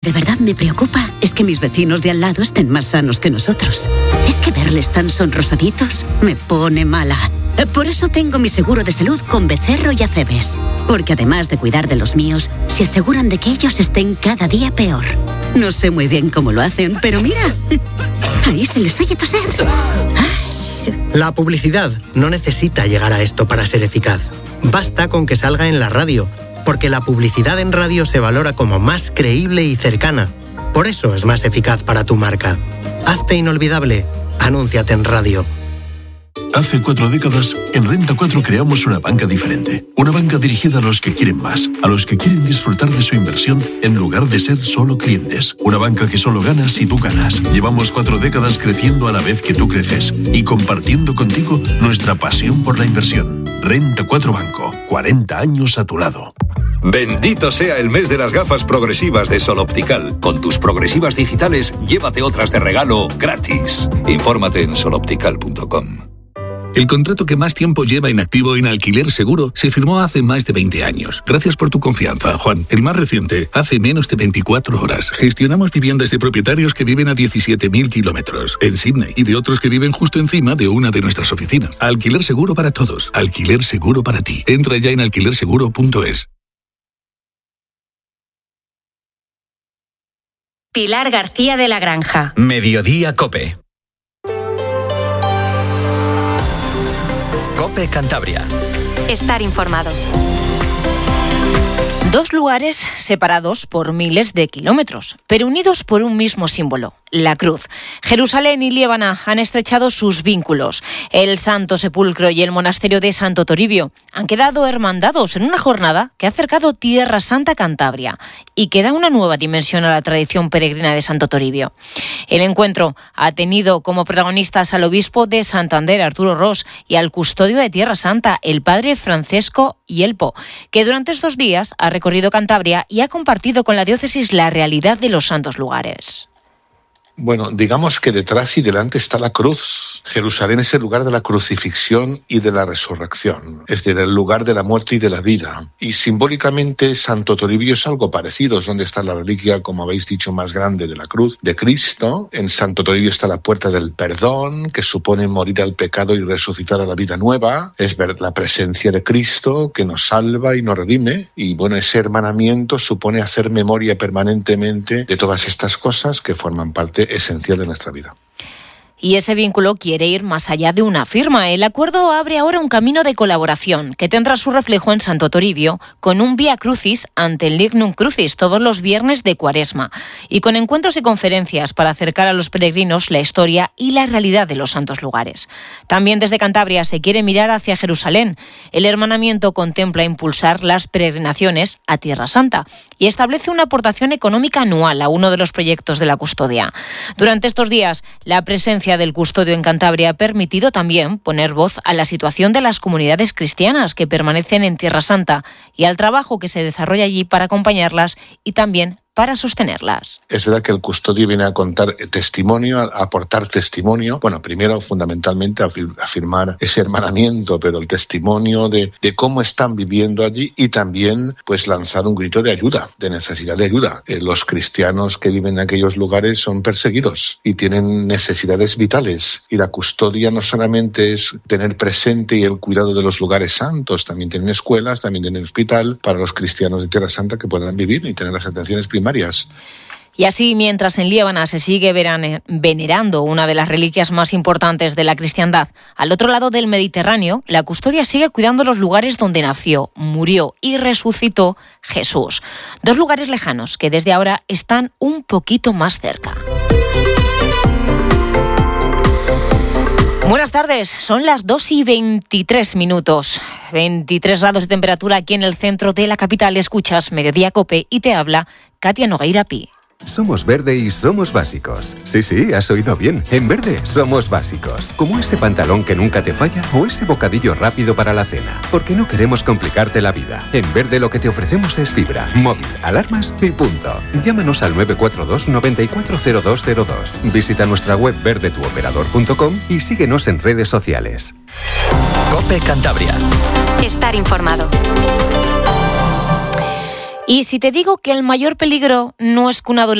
De verdad me preocupa es que mis vecinos de al lado estén más sanos que nosotros. Es que verles tan sonrosaditos me pone mala. Por eso tengo mi seguro de salud con Becerro y Acebes. Porque además de cuidar de los míos, se aseguran de que ellos estén cada día peor. No sé muy bien cómo lo hacen, pero mira, ahí se les oye toser. La publicidad no necesita llegar a esto para ser eficaz. Basta con que salga en la radio, porque la publicidad en radio se valora como más creíble y cercana. Por eso es más eficaz para tu marca. Hazte inolvidable. Anúnciate en radio. Hace 4 décadas, en Renta 4 creamos una banca diferente. Una banca dirigida a los que quieren más, a los que quieren disfrutar de su inversión en lugar de ser solo clientes. Una banca que solo gana si tú ganas. Llevamos 4 décadas creciendo a la vez que tú creces y compartiendo contigo nuestra pasión por la inversión. Renta 4 Banco, 40 años a tu lado. Bendito sea el mes de las gafas progresivas de Sol Optical. Con tus progresivas digitales, llévate otras de regalo gratis. Infórmate en soloptical.com. El contrato que más tiempo lleva inactivo en Alquiler Seguro se firmó hace más de 20 años. Gracias por tu confianza, Juan. El más reciente, hace menos de 24 horas. Gestionamos viviendas de propietarios que viven a 17.000 kilómetros en Sydney y de otros que viven justo encima de una de nuestras oficinas. Alquiler Seguro para todos. Alquiler Seguro para ti. Entra ya en alquilerseguro.es. Pilar García de la Granja. Mediodía COPE. COPE Cantabria. Estar informado. 2 lugares separados por miles de kilómetros, pero unidos por un mismo símbolo, la cruz. Jerusalén y Líbana han estrechado sus vínculos. El Santo Sepulcro y el monasterio de Santo Toribio han quedado hermandados en una jornada que ha acercado Tierra Santa a Cantabria y que da una nueva dimensión a la tradición peregrina de Santo Toribio. El encuentro ha tenido como protagonistas al obispo de Santander, Arturo Ros, y al custodio de Tierra Santa, el padre Francesco Yelpo, que durante estos días ha recorrido Cantabria y ha compartido con la diócesis la realidad de los santos lugares. Bueno, digamos que detrás y delante está la cruz. Jerusalén es el lugar de la crucifixión y de la resurrección, es decir, el lugar de la muerte y de la vida. Y simbólicamente Santo Toribio es algo parecido, es donde está la reliquia, como habéis dicho, más grande de la cruz de Cristo. En Santo Toribio está la puerta del perdón, que supone morir al pecado y resucitar a la vida nueva. Es ver la presencia de Cristo que nos salva y nos redime. Y bueno, ese hermanamiento supone hacer memoria permanentemente de todas estas cosas que forman parte esencial de nuestra vida. Y ese vínculo quiere ir más allá de una firma. El acuerdo abre ahora un camino de colaboración que tendrá su reflejo en Santo Toribio, con un Vía Crucis ante el Lignum Crucis todos los viernes de Cuaresma, y con encuentros y conferencias para acercar a los peregrinos la historia y la realidad de los santos lugares. También desde Cantabria se quiere mirar hacia Jerusalén. El hermanamiento contempla impulsar las peregrinaciones a Tierra Santa y establece una aportación económica anual a uno de los proyectos de la custodia. Durante estos días, la presencia del custodio en Cantabria ha permitido también poner voz a la situación de las comunidades cristianas que permanecen en Tierra Santa y al trabajo que se desarrolla allí para acompañarlas y también para sostenerlas. Es verdad que el custodio viene a contar testimonio, a aportar testimonio. Bueno, primero fundamentalmente a afirmar ese hermanamiento, pero el testimonio de cómo están viviendo allí y también pues lanzar un grito de ayuda, de necesidad de ayuda. Los cristianos que viven en aquellos lugares son perseguidos y tienen necesidades vitales, y la custodia no solamente es tener presente y el cuidado de los lugares santos, también tienen escuelas, también tienen hospital para los cristianos de Tierra Santa que puedan vivir y tener las atenciones primarias. Y así, mientras en Líbana se sigue venerando una de las reliquias más importantes de la cristiandad, al otro lado del Mediterráneo, la custodia sigue cuidando los lugares donde nació, murió y resucitó Jesús. 2 lugares lejanos que desde ahora están un poquito más cerca. Buenas tardes, son las 2:23. 23 grados de temperatura aquí en el centro de la capital. Escuchas Mediodía COPE y te habla Katia Nogueira Pi. Somos Verde y somos básicos. Sí, has oído bien. En Verde somos básicos. Como ese pantalón que nunca te falla o ese bocadillo rápido para la cena. Porque no queremos complicarte la vida. En Verde lo que te ofrecemos es fibra, móvil, alarmas y punto. Llámanos al 942 940202. Visita nuestra web verdetuoperador.com y síguenos en redes sociales. COPE Cantabria. Estar informado. Y si te digo que el mayor peligro no es que un adolescente